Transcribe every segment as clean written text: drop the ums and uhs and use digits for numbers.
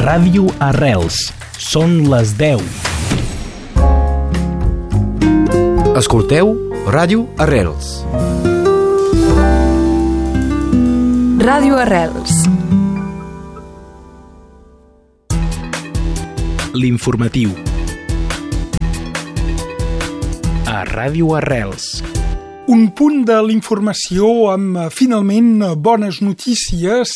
Ràdio Arrels. Són les 10. Escolteu Ràdio Arrels. Ràdio Arrels. L'informatiu. A Ràdio Arrels. Un punt de l'informació amb, finalment, bones notícies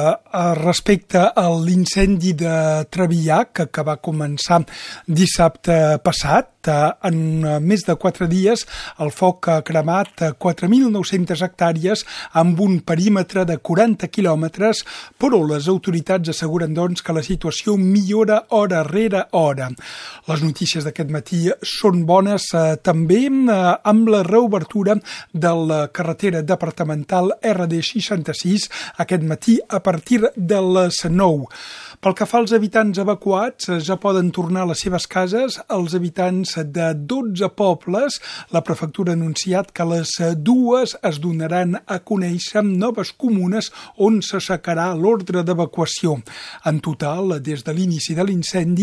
respecte a l'incendi de Trevillac, que va començar dissabte passat. En més de 4 dies, el foc ha cremat 4.900 hectàrees amb un perímetre de 40 quilòmetres, però les autoritats asseguren, doncs, que la situació millora hora rere hora. Les notícies d'aquest matí són bones també amb la reobertura de la carretera departamental RD66 aquest matí a partir de les 9. Pel que fa als habitants evacuats, ja poden tornar a les seves cases. Els habitants de 12 pobles, la prefectura ha anunciat que les 2 es donaran a conèixer noves comunes on s'aixecarà l'ordre d'evacuació. En total, des de l'inici de l'incendi,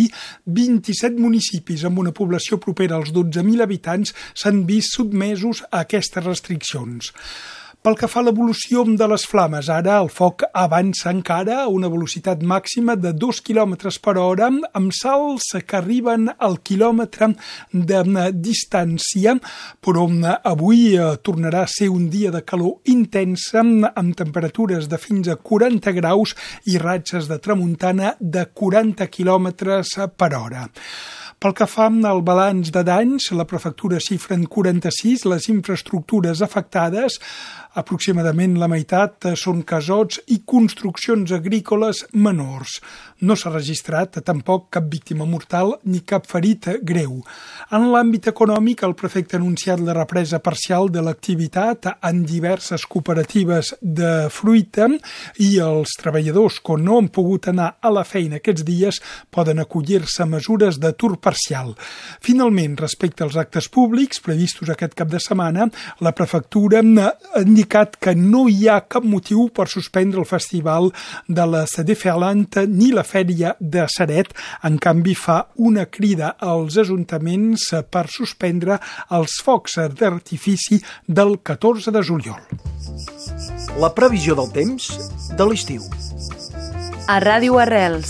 27 municipis amb una població propera als 12.000 habitants s'han vist sotmesos a aquestes restriccions. Pel que fa a l'evolució de les flames, ara el foc avança encara a una velocitat màxima de 2 km per hora, amb salts que arriben al quilòmetre de distància, però avui tornarà a ser un dia de calor intensa, amb temperatures de fins a 40 graus i ratxes de tramuntana de 40 km per hora. Pel que fa al balanç de danys, la prefectura xifra en 46 les infraestructures afectades. Aproximadament la meitat són casots i construccions agrícoles menors. No s'ha registrat tampoc cap víctima mortal ni cap ferit greu. En l'àmbit econòmic, el prefecte ha anunciat la represa parcial de l'activitat en diverses cooperatives de fruita i els treballadors que no han pogut anar a la feina aquests dies poden acollir-se a mesures d'atur parcial. Finalment, respecte als actes públics previstos aquest cap de setmana, la prefectura ha indicat que no hi ha cap motiu per suspendre el festival de la Cedefealant ni la Fèria de Ceret. En canvi, fa una crida als ajuntaments per suspendre els focs d'artifici del 14 de juliol. La previsió del temps de l'estiu. A Ràdio Arrels.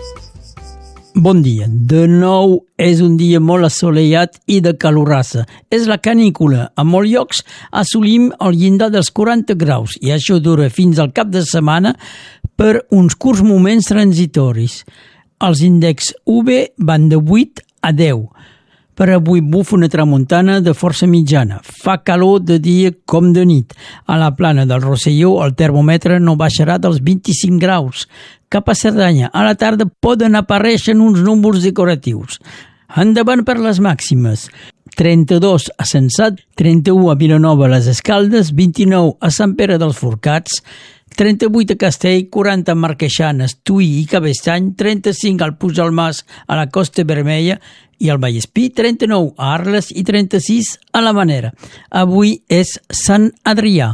Bon dia. De nou és un dia molt assolellat i de calorassa. És la canícula. A molts llocs assolim el llindar dels 40 graus i això dura fins al cap de setmana per uns curts moments transitoris. Els índexs UV van de 8 a 10. Per avui bufa una tramuntana de força mitjana. Fa calor de dia com de nit. A la plana del Rosselló el termòmetre no baixarà dels 25 graus. Cap a Cerdanya, a la tarda poden aparèixer uns núvols decoratius. Endavant per les màximes. 32 a Sensat, 31 a Vilanova les Escaldes, 29 a Sant Pere dels Forcats, 38 a Castell, 40 a Marqueixanes, Tuí i Cabestany, 35 al Puig del Mas a la Costa Vermella i al Vallespí, 39 a Arles i 36 a la Manera. Avui és Sant Adrià.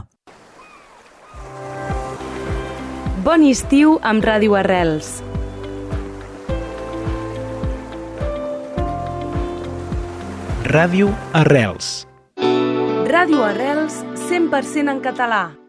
Bon estiu amb Ràdio Arrels. Ràdio Arrels. Ràdio Arrels 100% en català.